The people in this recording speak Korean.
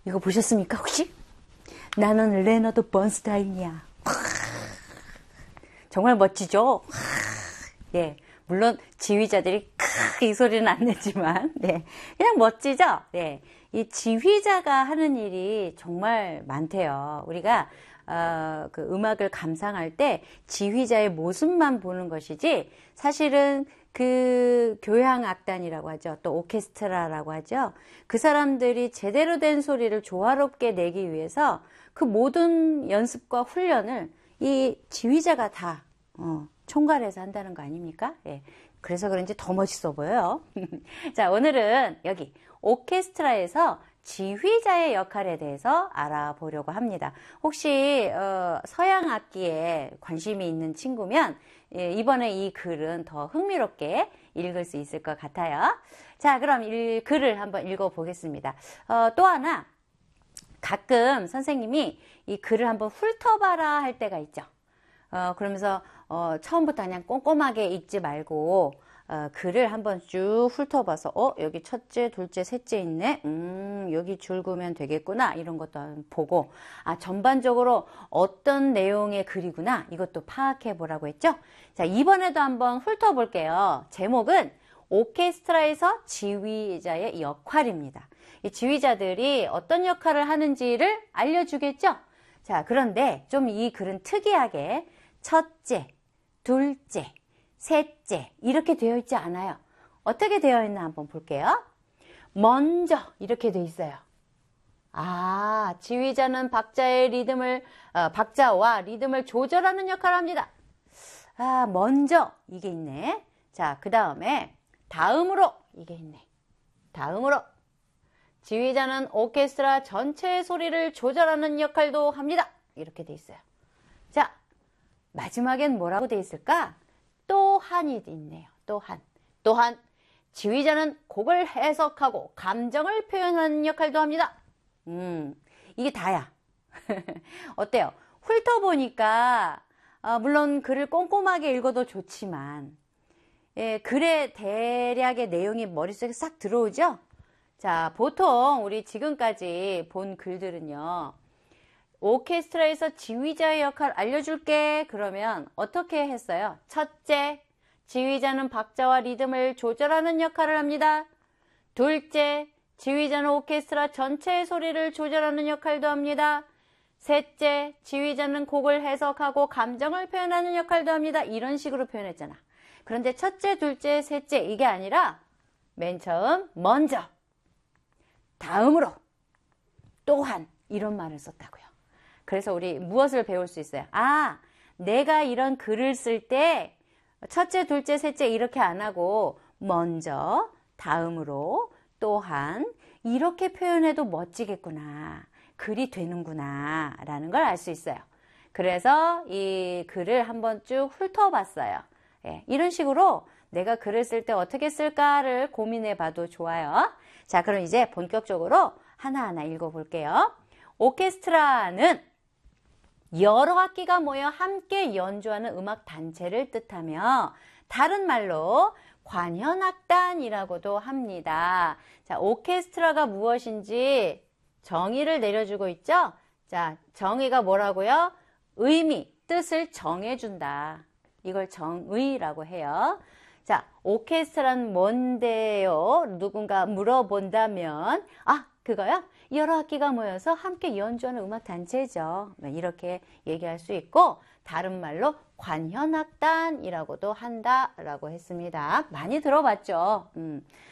이거 보셨습니까, 혹시? 나는 레너드 번스타인이야. 정말 멋지죠? 예. 물론 지휘자들이 이 소리는 안 내지만, 네. 그냥 멋지죠? 네. 이 지휘자가 하는 일이 정말 많대요. 우리가, 그 음악을 감상할 때 지휘자의 모습만 보는 것이지, 사실은 그 교향악단이라고 하죠. 또 오케스트라라고 하죠. 그 사람들이 제대로 된 소리를 조화롭게 내기 위해서 그 모든 연습과 훈련을 이 지휘자가 다, 총괄해서 한다는 거 아닙니까? 예. 그래서 그런지 더 멋있어 보여요. 자, 오늘은 여기 오케스트라에서 지휘자의 역할에 대해서 알아보려고 합니다. 혹시 서양 악기에 관심이 있는 친구면 이번에 이 글은 더 흥미롭게 읽을 수 있을 것 같아요. 자, 그럼 글을 한번 읽어보겠습니다. 또 하나, 가끔 선생님이 이 글을 한번 훑어봐라 할 때가 있죠. 그러면서 처음부터 그냥 꼼꼼하게 읽지 말고 글을 한번 쭉 훑어봐서 여기 첫째, 둘째, 셋째 있네. 여기 줄 그으면 되겠구나. 이런 것도 보고 전반적으로 어떤 내용의 글이구나. 이것도 파악해 보라고 했죠. 자, 이번에도 한번 훑어볼게요. 제목은 오케스트라에서 지휘자의 역할입니다. 이 지휘자들이 어떤 역할을 하는지를 알려주겠죠. 자, 그런데 좀 이 글은 특이하게 첫째, 둘째, 셋째 이렇게 되어 있지 않아요. 어떻게 되어 있나 한번 볼게요. 먼저 이렇게 되어 있어요. 지휘자는 박자와 리듬을 조절하는 역할을 합니다. 먼저 이게 있네. 자, 그 다음에 다음으로 이게 있네. 다음으로 지휘자는 오케스트라 전체의 소리를 조절하는 역할도 합니다. 이렇게 돼 있어요. 자, 마지막엔 뭐라고 돼 있을까? 또한이 있네요. 또한 지휘자는 곡을 해석하고 감정을 표현하는 역할도 합니다. 이게 다야. 어때요? 훑어보니까 물론 글을 꼼꼼하게 읽어도 좋지만 글의 대략의 내용이 머릿속에 싹 들어오죠? 자, 보통 우리 지금까지 본 글들은요. 오케스트라에서 지휘자의 역할을 알려줄게. 그러면 어떻게 했어요? 첫째, 지휘자는 박자와 리듬을 조절하는 역할을 합니다. 둘째, 지휘자는 오케스트라 전체의 소리를 조절하는 역할도 합니다. 셋째, 지휘자는 곡을 해석하고 감정을 표현하는 역할도 합니다. 이런 식으로 표현했잖아. 그런데 첫째, 둘째, 셋째 이게 아니라 맨 처음 먼저, 다음으로, 또한 이런 말을 썼다고요. 그래서 우리 무엇을 배울 수 있어요? 내가 이런 글을 쓸 때 첫째, 둘째, 셋째 이렇게 안 하고 먼저, 다음으로, 또한 이렇게 표현해도 멋지겠구나. 글이 되는구나 라는 걸 알 수 있어요. 그래서 이 글을 한번 쭉 훑어봤어요. 이런 식으로 내가 글을 쓸 때 어떻게 쓸까를 고민해 봐도 좋아요. 자, 그럼 이제 본격적으로 하나하나 읽어볼게요. 오케스트라는 여러 악기가 모여 함께 연주하는 음악 단체를 뜻하며 다른 말로 관현악단이라고도 합니다. 자, 오케스트라가 무엇인지 정의를 내려주고 있죠? 자, 정의가 뭐라고요? 의미, 뜻을 정해준다. 이걸 정의라고 해요. 자, 오케스트라는 뭔데요? 누군가 물어본다면 그거요? 여러 악기가 모여서 함께 연주하는 음악 단체죠. 이렇게 얘기할 수 있고 다른 말로 관현악단이라고도 한다라고 했습니다. 많이 들어봤죠?